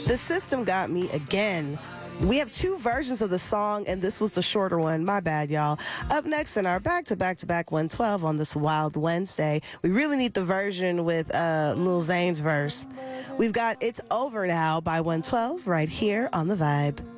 The System got me again. We have two versions of the song, and this was the shorter one. My bad, y'all. Up next in our back-to-back 112 on this Wild Wednesday, we really need the version with Lil Zane's verse. We've got It's Over Now by 112 right here on The Vibe.